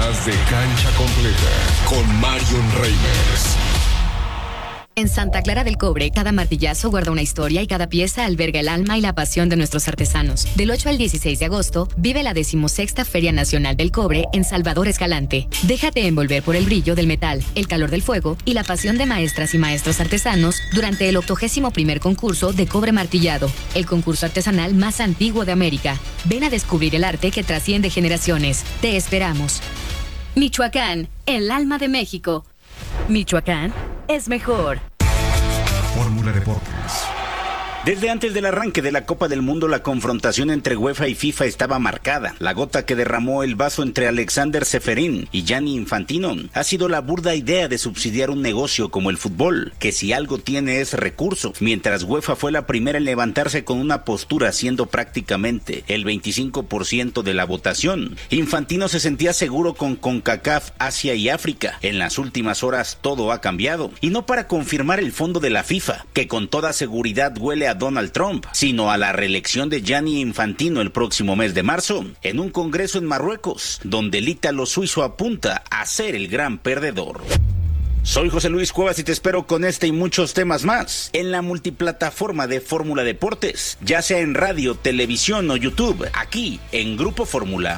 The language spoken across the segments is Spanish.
más de Cancha Completa con Marion Reimers. En Santa Clara del Cobre, cada martillazo guarda una historia y cada pieza alberga el alma y la pasión de nuestros artesanos. Del 8 al 16 de agosto, vive la 16ª Feria Nacional del Cobre en Salvador Escalante. Déjate envolver por el brillo del metal, el calor del fuego y la pasión de maestras y maestros artesanos durante el 81º concurso de cobre martillado, el concurso artesanal más antiguo de América. Ven a descubrir el arte que trasciende generaciones. Te esperamos. Michoacán, el alma de México. Michoacán es mejor. Fórmula Deportes. Desde antes del arranque de la Copa del Mundo, la confrontación entre UEFA y FIFA estaba marcada. La gota que derramó el vaso entre Alexander Ceferín y Gianni Infantino ha sido la burda idea de subsidiar un negocio como el fútbol, que si algo tiene es recurso, mientras UEFA fue la primera en levantarse con una postura siendo prácticamente el 25% de la votación. Infantino se sentía seguro con CONCACAF, Asia y África. En las últimas horas todo ha cambiado, y no para confirmar el fondo de la FIFA, que con toda seguridad huele a Donald Trump, sino a la reelección de Gianni Infantino el próximo mes de marzo, en un congreso en Marruecos, donde el ítalo suizo apunta a ser el gran perdedor. Soy José Luis Cuevas y te espero con este y muchos temas más en la multiplataforma de Fórmula Deportes, ya sea en radio, televisión o YouTube, aquí en Grupo Fórmula.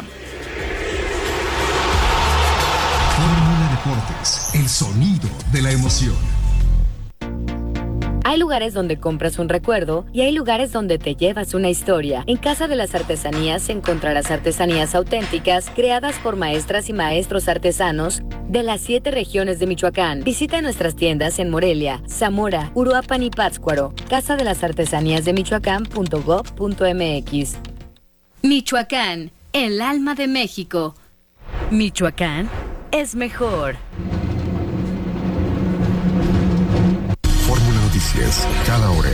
Fórmula Deportes, el sonido de la emoción. Hay lugares donde compras un recuerdo y hay lugares donde te llevas una historia. En Casa de las Artesanías encontrarás artesanías auténticas creadas por maestras y maestros artesanos de las 7 regiones de Michoacán. Visita nuestras tiendas en Morelia, Zamora, Uruapan y Pátzcuaro. Casa de las Artesanías de Michoacán.gov.mx. Michoacán, el alma de México. Michoacán es mejor. Noticias cada hora.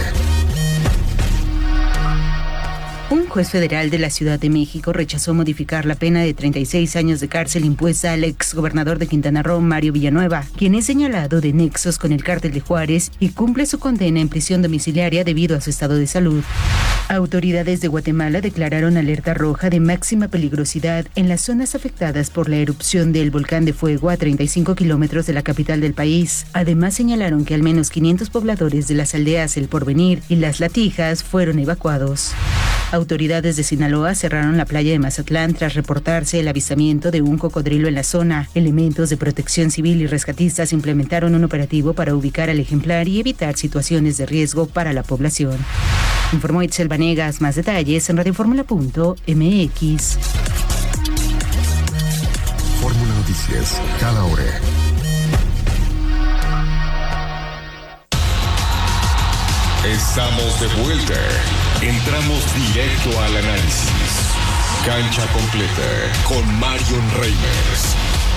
Un juez federal de la Ciudad de México rechazó modificar la pena de 36 años de cárcel impuesta al exgobernador de Quintana Roo, Mario Villanueva, quien es señalado de nexos con el cártel de Juárez y cumple su condena en prisión domiciliaria debido a su estado de salud. Autoridades de Guatemala declararon alerta roja de máxima peligrosidad en las zonas afectadas por la erupción del volcán de fuego a 35 kilómetros de la capital del país. Además señalaron que al menos 500 pobladores de las aldeas El Porvenir y Las Latijas fueron evacuados. Autoridades de Sinaloa cerraron la playa de Mazatlán tras reportarse el avistamiento de un cocodrilo en la zona. Elementos de protección civil y rescatistas implementaron un operativo para ubicar al ejemplar y evitar situaciones de riesgo para la población. Informó Itzel Vanegas. Más detalles en radioformula.mx. Fórmula Noticias, cada hora. Estamos de vuelta. Entramos directo al análisis. Cancha Completa con Marion Reimers.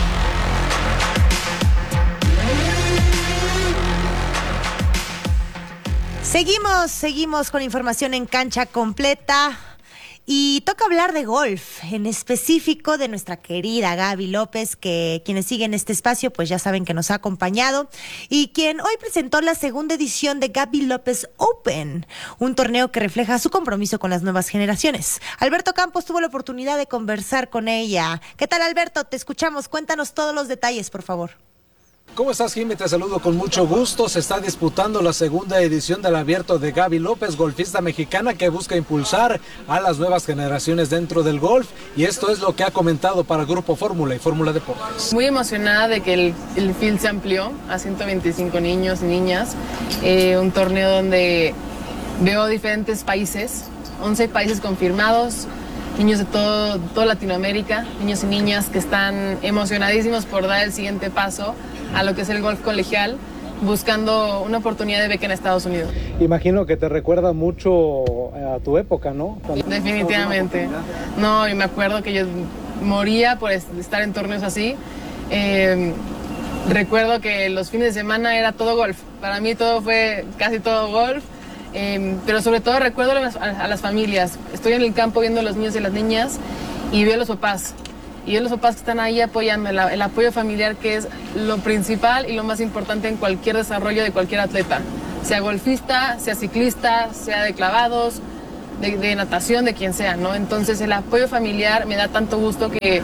Seguimos con información en Cancha Completa. Y toca hablar de golf, en específico de nuestra querida Gaby López, que quienes siguen este espacio pues ya saben que nos ha acompañado, y quien hoy presentó la segunda edición de Gaby López Open, un torneo que refleja su compromiso con las nuevas generaciones. Alberto Campos tuvo la oportunidad de conversar con ella. ¿Qué tal, Alberto? Te escuchamos. Cuéntanos todos los detalles, por favor. ¿Cómo estás, Jimmy? Te saludo con mucho gusto. Se está disputando la segunda edición del Abierto de Gaby López, golfista mexicana que busca impulsar a las nuevas generaciones dentro del golf, y esto es lo que ha comentado para Grupo Fórmula y Fórmula Deportes. Muy emocionada de que el field se amplió a 125 niños y niñas, un torneo donde veo diferentes países, 11 países confirmados, niños de toda Latinoamérica, niños y niñas que están emocionadísimos por dar el siguiente paso a lo que es el golf colegial, buscando una oportunidad de beca en Estados Unidos. Imagino que te recuerda mucho a tu época, ¿no? Definitivamente. No, y me acuerdo que yo moría por estar en torneos así. Recuerdo que los fines de semana era todo golf. Para mí casi todo golf. Pero sobre todo recuerdo a las familias. Estoy en el campo viendo a los niños y las niñas y veo a los papás. Y veo a los papás que están ahí apoyando, el apoyo familiar, que es lo principal y lo más importante en cualquier desarrollo de cualquier atleta. Sea golfista, sea ciclista, sea de clavados, de natación, de quien sea, ¿no? Entonces el apoyo familiar me da tanto gusto que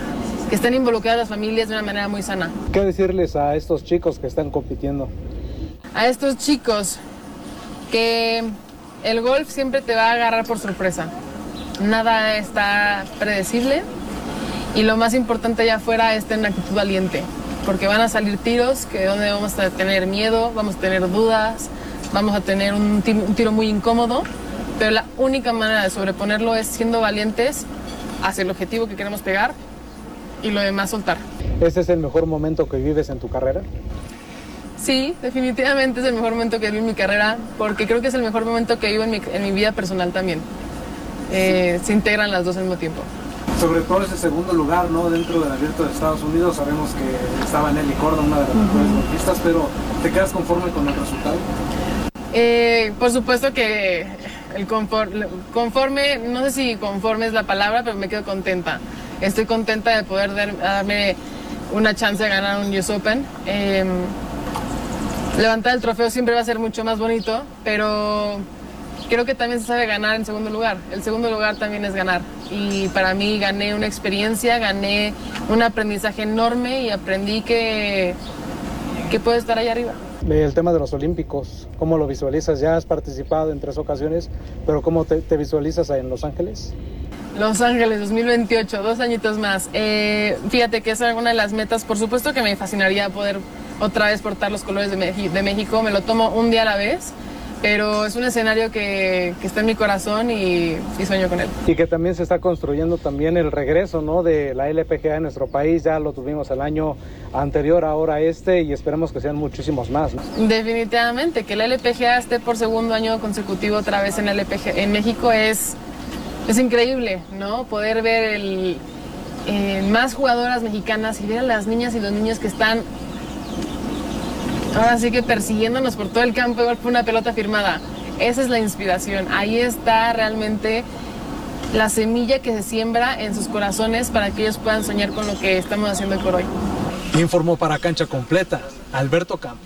que estén involucradas las familias de una manera muy sana. ¿Qué decirles a estos chicos que están compitiendo? A estos chicos que el golf siempre te va a agarrar por sorpresa. Nada está predecible y lo más importante allá afuera es tener una actitud valiente, porque van a salir tiros que donde vamos a tener miedo, vamos a tener dudas, vamos a tener un tiro muy incómodo, pero la única manera de sobreponerlo es siendo valientes hacia el objetivo que queremos pegar y lo demás soltar. ¿Este es el mejor momento que vives en tu carrera? Sí, definitivamente es el mejor momento que vivo en mi carrera, porque creo que es el mejor momento que vivo en mi vida personal también. Se integran las dos al mismo tiempo. Sobre todo ese segundo lugar, ¿no? Dentro del Abierto de Estados Unidos, sabemos que estaba Nelly Corda, una de las mejores golfistas, pero ¿te quedas conforme con el resultado? Por supuesto que el conforme, no sé si conforme es la palabra, pero me quedo contenta. Estoy contenta de poder darme una chance de ganar un US Open. Levantar el trofeo siempre va a ser mucho más bonito, pero creo que también se sabe ganar en segundo lugar. El segundo lugar también es ganar. Y para mí gané una experiencia, gané un aprendizaje enorme y aprendí que puedo estar allá arriba. El tema de los Olímpicos, ¿cómo lo visualizas? Ya has participado en 3 ocasiones, pero ¿cómo te visualizas en Los Ángeles? Los Ángeles 2028, 2 añitos más. Fíjate que es alguna de las metas. Por supuesto que me fascinaría poder otra vez portar los colores de México. Me lo tomo un día a la vez, pero es un escenario que está en mi corazón y sueño con él. Y que también se está construyendo también el regreso, ¿no?, de la LPGA en nuestro país. Ya lo tuvimos el año anterior, ahora y esperemos que sean muchísimos más, ¿no? Definitivamente, que la LPGA esté por segundo año consecutivo otra vez en la LPGA en México es increíble, ¿no? Poder ver más jugadoras mexicanas y ver a las niñas y los niños que están ahora sí que persiguiéndonos por todo el campo igual por una pelota firmada. Esa es la inspiración. Ahí está realmente la semilla que se siembra en sus corazones para que ellos puedan soñar con lo que estamos haciendo hoy por hoy. Informó para Cancha Completa, Alberto Campos.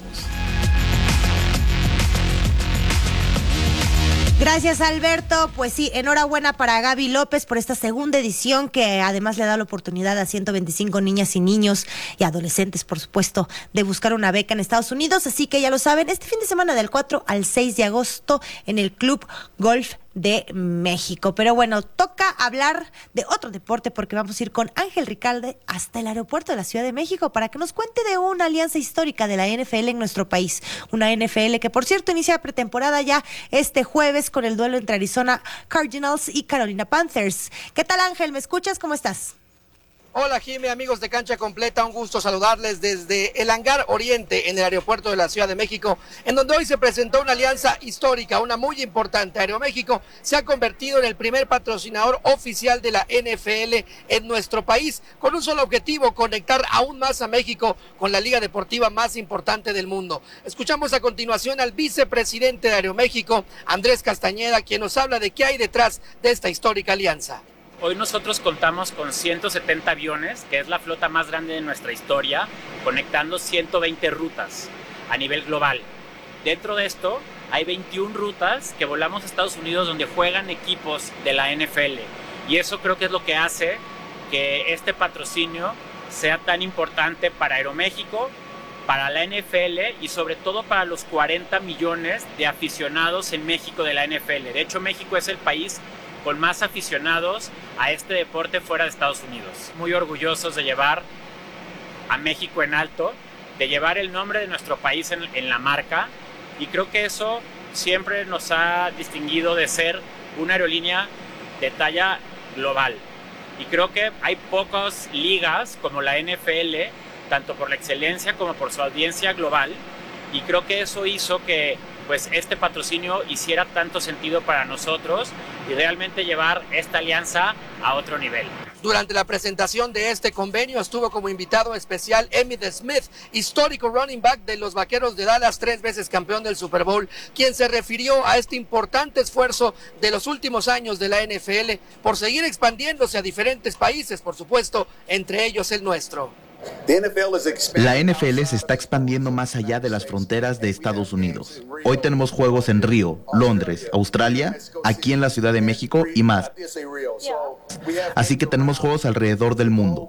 Gracias, Alberto. Pues sí, enhorabuena para Gaby López por esta segunda edición que además le da la oportunidad a 125 niñas y niños y adolescentes, por supuesto, de buscar una beca en Estados Unidos. Así que ya lo saben, este fin de semana del 4 al 6 de agosto en el Club Golf de México. Pero bueno, toca hablar de otro deporte porque vamos a ir con Ángel Ricalde hasta el aeropuerto de la Ciudad de México para que nos cuente de una alianza histórica de la NFL en nuestro país. Una NFL que, por cierto, inicia pretemporada ya este jueves con el duelo entre Arizona Cardinals y Carolina Panthers. ¿Qué tal, Ángel? ¿Me escuchas? ¿Cómo estás? Hola, Jimmy, amigos de Cancha Completa, un gusto saludarles desde el Hangar Oriente en el aeropuerto de la Ciudad de México, en donde hoy se presentó una alianza histórica, una muy importante. Aeroméxico se ha convertido en el primer patrocinador oficial de la NFL en nuestro país, con un solo objetivo: conectar aún más a México con la liga deportiva más importante del mundo. Escuchamos a continuación al vicepresidente de Aeroméxico, Andrés Castañeda, quien nos habla de qué hay detrás de esta histórica alianza. Hoy nosotros contamos con 170 aviones, que es la flota más grande de nuestra historia, conectando 120 rutas a nivel global. Dentro de esto hay 21 rutas que volamos a Estados Unidos donde juegan equipos de la NFL. Y eso creo que es lo que hace que este patrocinio sea tan importante para Aeroméxico, para la NFL y sobre todo para los 40 millones de aficionados en México de la NFL. De hecho, México es el país con más aficionados a este deporte fuera de Estados Unidos. Muy orgullosos de llevar a México en alto, de llevar el nombre de nuestro país en la marca, y creo que eso siempre nos ha distinguido de ser una aerolínea de talla global. Y creo que hay pocas ligas como la NFL, tanto por la excelencia como por su audiencia global, y creo que eso hizo que pues este patrocinio hiciera tanto sentido para nosotros y realmente llevar esta alianza a otro nivel. Durante la presentación de este convenio estuvo como invitado especial Emmitt Smith, histórico running back de los Vaqueros de Dallas, 3 veces campeón del Super Bowl, quien se refirió a este importante esfuerzo de los últimos años de la NFL por seguir expandiéndose a diferentes países, por supuesto, entre ellos el nuestro. La NFL se está expandiendo más allá de las fronteras de Estados Unidos. Hoy tenemos juegos en Río, Londres, Australia, aquí en la Ciudad de México y más. Así que tenemos juegos alrededor del mundo.